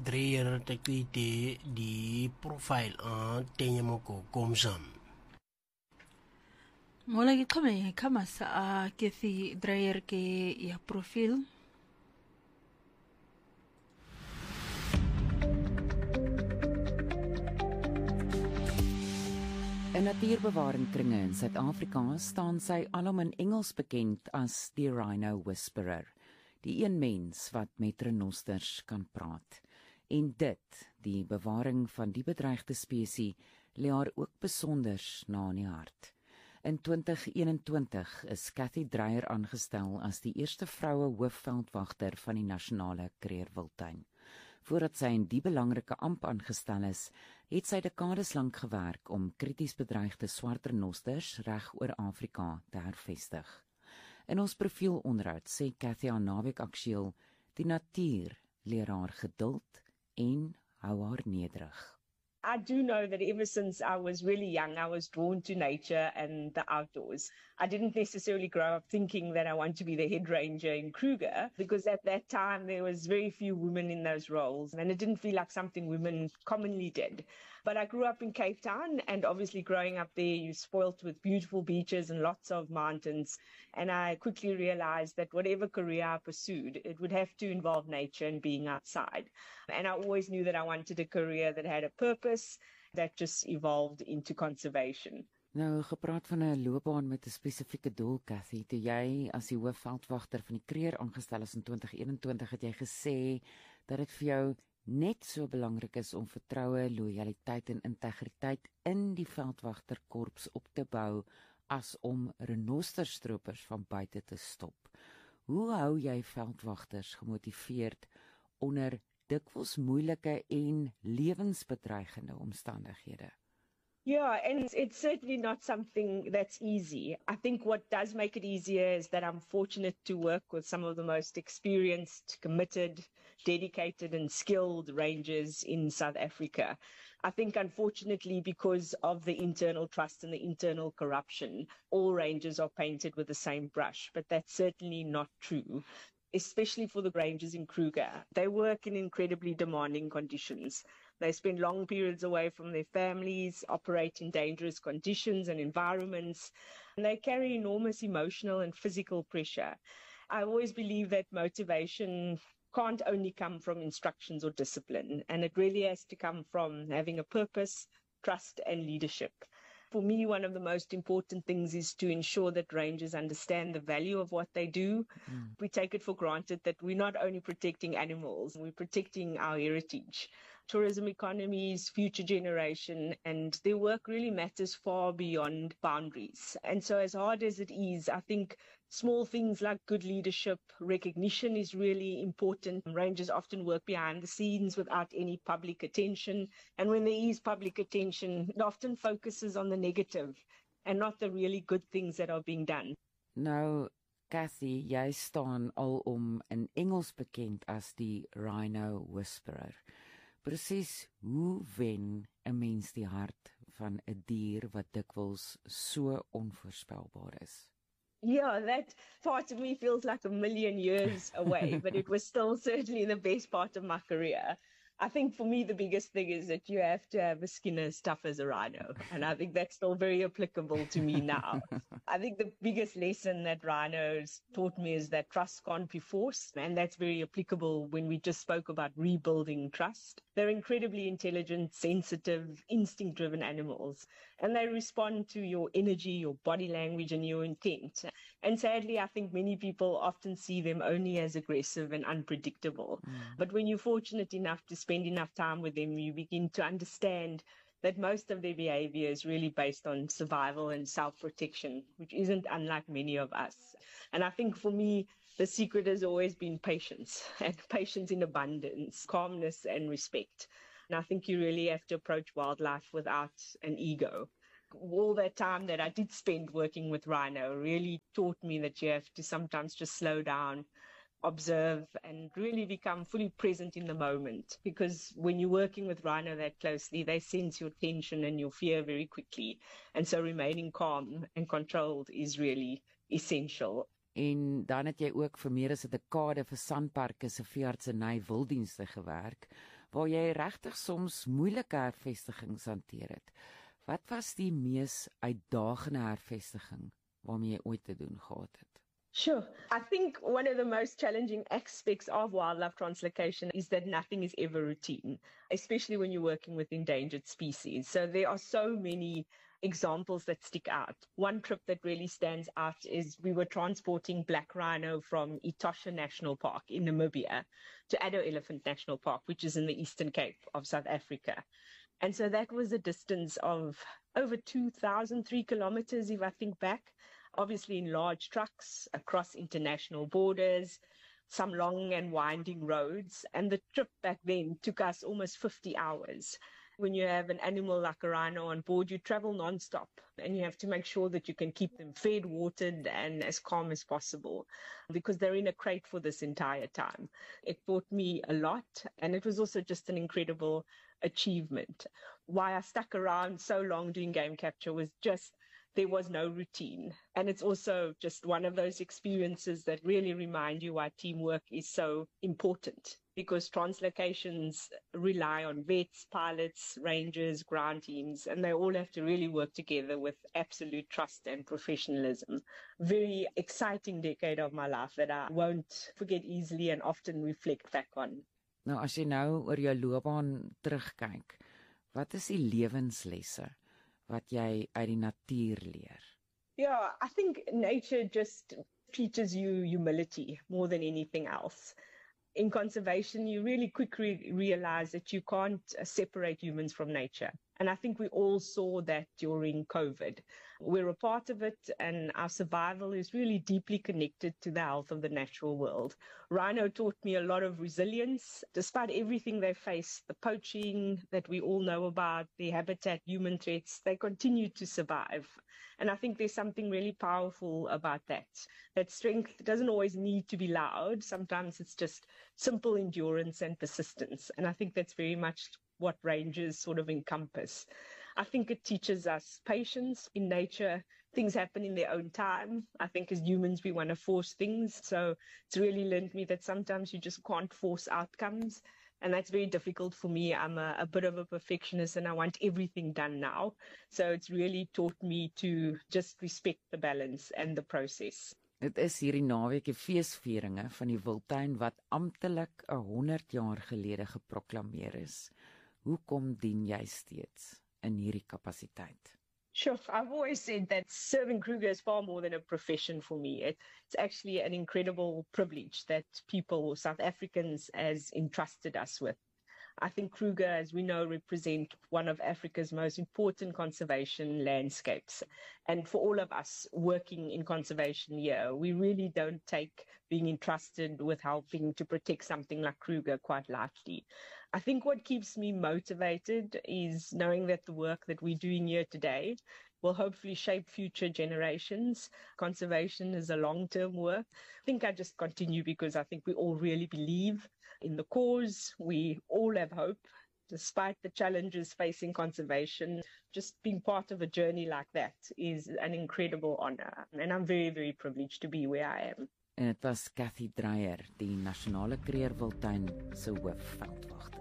Dreyer tekwite di profile tenye moko komsam. Mola kama kama sa kethi Dreyer ke ya profil. 'n Natuurbewaringkringe in Suid-Afrika staan sy alom in Engels bekend as die Rhino Whisperer, die een mens wat met renosters kan praat. En dit, die bewaring van die bedreigde spesies, lê haar ook besonders na in die hart. In 2021 is Cathy Dreyer aangestel as die eerste vroue hoofveldwagter van die nasionale kreerwiltuin. Voordat sy in die belangrike amp aangestel is, het sy dekades lank gewerk om krities bedreigde swart renosters reg oor Afrika te hervestig. In ons profielonderhoud sê Cathy aan Naweek Aktueel, die natuur leer haar geduld en hou haar nederig. I do know that ever since I was really young, I was drawn to nature and the outdoors. I didn't necessarily grow up thinking that I want to be the head ranger in Kruger, because at that time there was very few women in those roles and it didn't feel like something women commonly did. But I grew up in Cape Town, and obviously growing up there, you're spoilt with beautiful beaches and lots of mountains. And I quickly realized that whatever career I pursued, it would have to involve nature and being outside. And I always knew that I wanted a career that had a purpose, that just evolved into conservation. Nou, gepraat van 'n loopbaan met 'n spesifieke doel, Cathy, toe jy as die hoofveldwagter van die kreer aangestel is in 2021, het jy gesê dat dit vir jou net so belangrik is om vertroue, lojaliteit en integriteit in die veldwagterkorps op te bou as om renosterstropers van buite te stop. Hoe hou jy veldwagters gemotiveerd onder dikwels moeilike en lewensbedreigende omstandighede? Yeah, and it's certainly not something that's easy. I think what does make it easier is that I'm fortunate to work with some of the most experienced, committed, dedicated and skilled rangers in South Africa. I think unfortunately, because of the internal trust and the internal corruption, all rangers are painted with the same brush, but that's certainly not true. Especially for the rangers in Kruger. They work in incredibly demanding conditions. They spend long periods away from their families, operate in dangerous conditions and environments, and they carry enormous emotional and physical pressure. I always believe that motivation can't only come from instructions or discipline, and it really has to come from having a purpose, trust, and leadership. For me, one of the most important things is to ensure that rangers understand the value of what they do. We take it for granted that we're not only protecting animals, we're protecting our heritage, tourism economies, future generation, and their work really matters far beyond boundaries. And so as hard as it is, I think small things like good leadership, recognition is really important. Rangers often work behind the scenes without any public attention. And when there is public attention, it often focuses on the negative and not the really good things that are being done. Nou, Cathy, jy staan alom in Engels bekend as die Rhino Whisperer. Presies, hoe wen 'n mens die hart van 'n dier wat dikwels so onvoorspelbaar is? Yeah, that part of me feels like a million years away, but it was still certainly the best part of my career. I think for me, the biggest thing is that you have to have a skin as tough as a rhino. And I think that's still very applicable to me now. I think the biggest lesson that rhinos taught me is that trust can't be forced. And that's very applicable when we just spoke about rebuilding trust. They're incredibly intelligent, sensitive, instinct-driven animals. And they respond to your energy, your body language, and your intent. And sadly, I think many people often see them only as aggressive and unpredictable. But when you're fortunate enough to spend enough time with them, you begin to understand that most of their behavior is really based on survival and self-protection, which isn't unlike many of us. And I think for me, the secret has always been patience, and patience in abundance, calmness and respect. And I think you really have to approach wildlife without an ego. All that time that I did spend working with rhino really taught me that you have to sometimes just slow down, observe, and really become fully present in the moment. Because when you're working with rhino that closely, they sense your tension and your fear very quickly. And so remaining calm and controlled is really essential. En dan het jy ook vir meer as 'n dekade vir Sanparks se veeartseny wilddienste gewerk, waar jy regtig soms moeilike hervestigings hanteer het. Wat was die mees uitdagende hervestiging waarmee jy ooit te doen gehad het? Sure. I think one of the most challenging aspects of wildlife translocation is that nothing is ever routine, especially when you're working with endangered species. So there are so many examples that stick out. One trip that really stands out is we were transporting black rhino from Etosha National Park in Namibia to Addo Elephant National Park, which is in the Eastern Cape of South Africa. And so that was a distance of over 2,003 kilometers, if I think back. Obviously in large trucks across international borders, some long and winding roads. And the trip back then took us almost 50 hours. When you have an animal like a rhino on board, you travel nonstop and you have to make sure that you can keep them fed, watered, and as calm as possible because they're in a crate for this entire time. It taught me a lot, and it was also just an incredible achievement. Why I stuck around so long doing game capture was just there was no routine. And it's also just one of those experiences that really remind you why teamwork is so important, because translocations rely on vets, pilots, rangers, ground teams, and they all have to really work together with absolute trust and professionalism. Very exciting decade of my life that I won't forget easily and often reflect back on. Nou, as jy nou oor jou loopbaan terugkyk, wat is die lewenslesse wat jy uit die natuur leer? Yeah, I think nature just teaches you humility more than anything else. In conservation, you really quickly realize that you can't separate humans from nature. And I think we all saw that during COVID. We're a part of it, and our survival is really deeply connected to the health of the natural world. Rhino taught me a lot of resilience. Despite everything they face, the poaching that we all know about, the habitat, human threats, they continue to survive. And I think there's something really powerful about that. That strength doesn't always need to be loud. Sometimes it's just simple endurance and persistence. And I think that's very much what rangers sort of encompass. I think it teaches us patience in nature. Things happen in their own time. I think as humans, we want to force things. So it's really learned me that sometimes you just can't force outcomes. And that's very difficult for me. I'm a bit of a perfectionist and I want everything done now. So it's really taught me to just respect the balance and the process. Dit is hierdie naweek die feesvieringe van die Wildtuin wat amptelik 100 jaar gelede geproklameer is. Hoekom dien jy steeds in hierdie kapasiteit? Sure. I've always said that serving Kruger is far more than a profession for me. It's actually an incredible privilege that people, South Africans, has entrusted us with. I think Kruger, as we know, represent one of Africa's most important conservation landscapes. And for all of us working in conservation here, we really don't take being entrusted with helping to protect something like Kruger quite lightly. I think what keeps me motivated is knowing that the work that we're doing here today will hopefully shape future generations. Conservation is a long-term work. I think I just continue because I think we all really believe in the cause. We all have hope, despite the challenges facing conservation. Just being part of a journey like that is an incredible honor. And I'm very, very privileged to be where I am. En dit was Cathy Dreyer, die Nasionale Kruger Wildtuin se hoofveldwagter.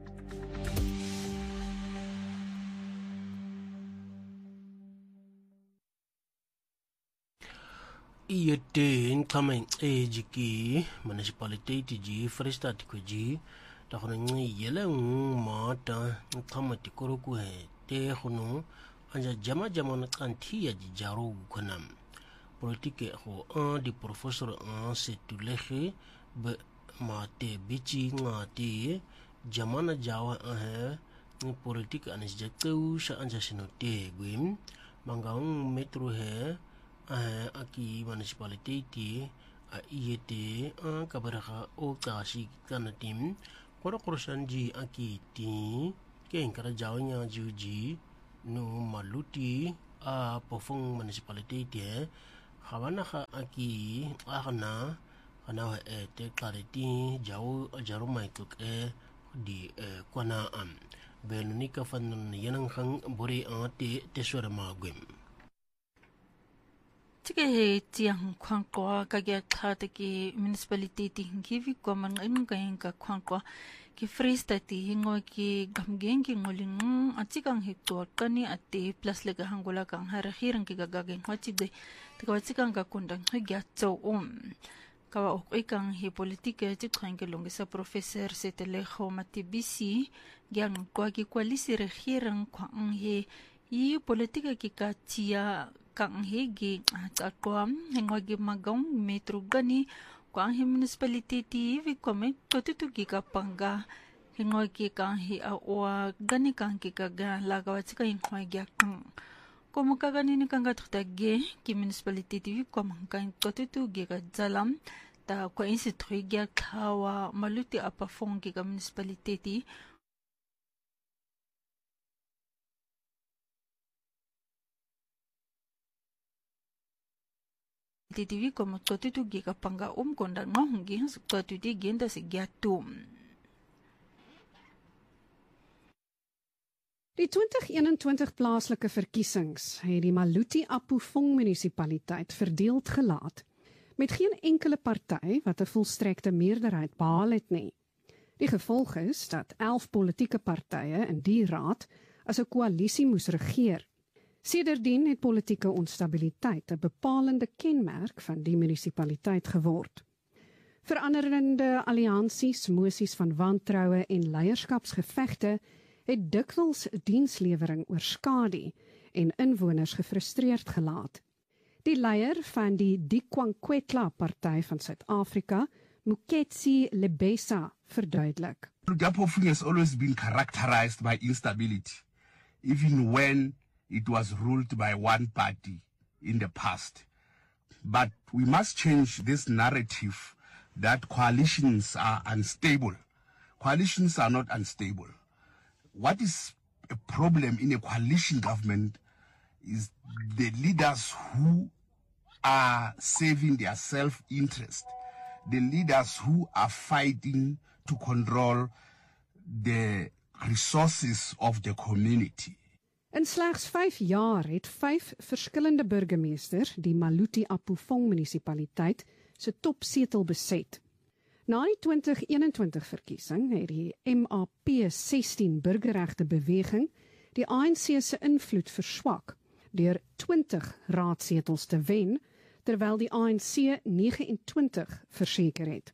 Iyete coming ejiki municipality ji Freestad ko ji ta hono ngi yele mata kamati koroku he te hono anja jama na kanti ya ji jaro kunam politique ho un di professeur en setulege be mate bichi ngati jamana jawa he politique anis jakau sha anja sinote gwim mangaung metro he aki municipality a iete kabaraha o kashi kanatim kora korsanji aki ti ken kara jawnya juji no maluti a pofong municipality hawana aki agna ana te kariti jaw jaru maituk di kwana am belunika fan yanang hang bore ate tesora magwem 这个是讲看过，个个他的个 municipality 的，给为我们应该看过， ki Vrystaat hingo ki gamgeng ki ngoling atsikang hito kani ate plus lega hangola kang regering ki gagageng watide tikawatsikang kakundang higyato kawa okikang hi politike tikhang ke longisa professor Setelejo Matibisi gyang kwa ki koalisi regering kwang he I politika ki katia kang hegi ataqwa hengwa gi magong metro gani kwang hi municipality vi kome totutu ki kapanga hengwa ki kang hi awa gani kang ki kaga lagawat ka hengwa gi kang komo kagani ni kang gatge ki municipality vi komang kang totutu gi ka zalam ta kwa insitri gi kawa maluti apa fong ki ka municipality TV como totitu giga panga konda ngahungi totitu genda se giatum. Die 2021 plaaslike verkiesings het die Maluti Apufong munisipaliteit verdeeld gelaat, met geen enkele party wat 'n volstrekte meerderheid behaal het nie. Die gevolg is dat 11 politieke partye in die raad as 'n koalisie moes regeer. Sedertdien het politieke onstabiliteit 'n bepalende kenmerk van die munisipaliteit geword. Veranderende alliansies, mosies van wantroue en leierskapsgevegte het dikwels dienslewering oorskadu en inwoners gefrustreerd gelaat. Die leier van die Dikwankwetla party van Suid-Afrika, Moketsi Lebesa, verduidelik. Apofung has always been characterized by instability, even when it was ruled by one party in the past. But we must change this narrative that coalitions are unstable. Coalitions are not unstable. What is a problem in a coalition government is the leaders who are serving their self-interest, the leaders who are fighting to control the resources of the community. In slegs 5 jaar het 5 verskillende burgemeesters die Maluti Apufong munisipaliteit se topsetel beset. Na die 2021 verkiesing het die MAP16 burgerregte beweging die ANC se invloed verswak deur 20 raadsetels te wen, terwyl die ANC 29 verseker het.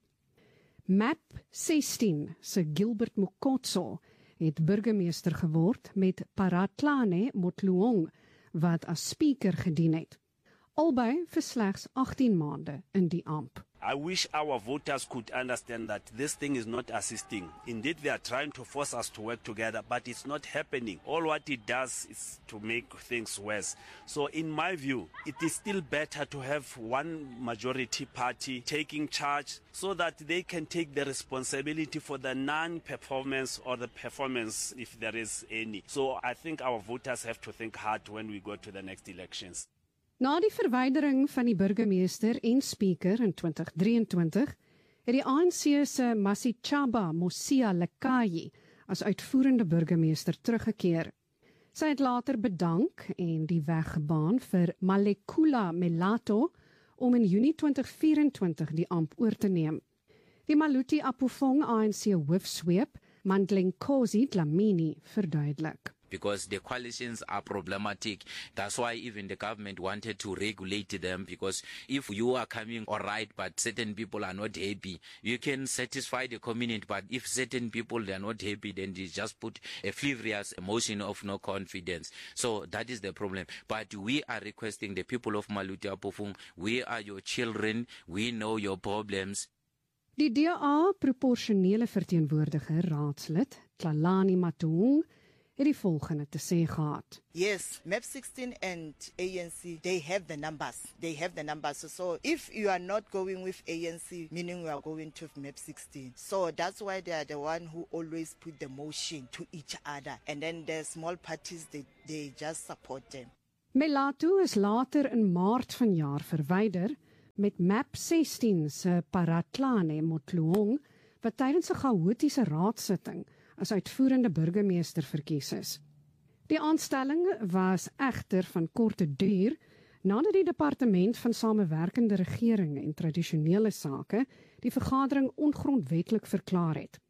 MAP16 se Gilbert Mokotso het burgemeester geword met Paratlane Motluong wat as speaker gedien het. Albei vir slegs 18 maande in die amp. I wish our voters could understand that this thing is not assisting. Indeed, they are trying to force us to work together, but it's not happening. All what it does is to make things worse. So in my view, it is still better to have one majority party taking charge so that they can take the responsibility for the non-performance or the performance if there is any. So I think our voters have to think hard when we go to the next elections. Na die verwydering van die burgemeester en speaker in 2023, het die ANC se Masichaba Mosia Lekayi as uitvoerende burgemeester teruggekeer. Sy het later bedank en die weg gebaan vir Malekula Melato om in Junie 2024 die amp oor te neem. Die Maluti Apufong ANC hoofsweep, Mandlenkosi Dlamini, verduidelik. Because the coalitions are problematic. That's why even the government wanted to regulate them, because if you are coming all right, but certain people are not happy, you can satisfy the community, but if certain people they are not happy, then they just put a frivolous emotion of no confidence. So that is the problem. But we are requesting the people of Maluti Apufong, we are your children, we know your problems. Die DA proporsionele verteenwoordiger raadslid, Tlalani Matuung, het die volgende te sê gehad. Yes, MAP16 and ANC, they have the numbers. They have the numbers. So if you are not going with ANC, meaning we are going to MAP16. So that's why they are the one who always put the motion to each other. And then the small parties, they just support them. Melato is later in Maart vanjaar verwyder met MAP16 se Paratlane Motluong, wat tydens 'n chaotiese raadsitting as uitvoerende burgemeester verkies is. Die aanstelling was egter van korte duur, nadat die departement van samewerkende regering en tradisionele sake die vergadering ongrondwetlik verklaar het.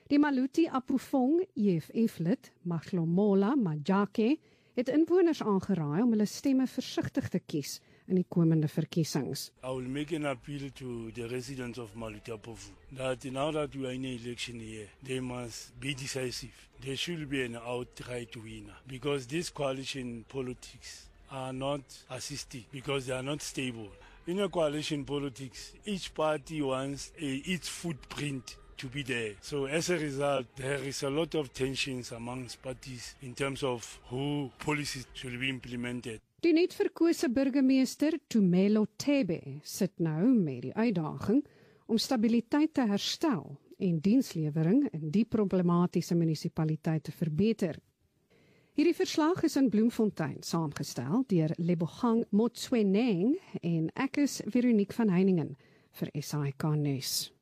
Die Maluti Apufong EFF-lid, Mahlomola Majake, het inwoners aangeraai om hulle stemme versigtig te kies in die komende verkiesings. I will make an appeal to the residents of Maluti Apufong that now that we are in an election year, they must be decisive. There should be an outright winner because this coalition politics are not assisting because they are not stable. In a coalition politics, each party wants its footprint to be there. So as a result, there is a lot of tensions amongst parties in terms of who policies should be implemented. Die net verkose burgemeester Tumelo Tebe sit nou met die uitdaging om stabiliteit te herstel en dienslewering in die problematiese munisipaliteit te verbeter. Hierdie verslag is in Bloemfontein saamgestel deur Lebogang Motsweneng en ek is Veronique van Heiningen vir SAK Nuus.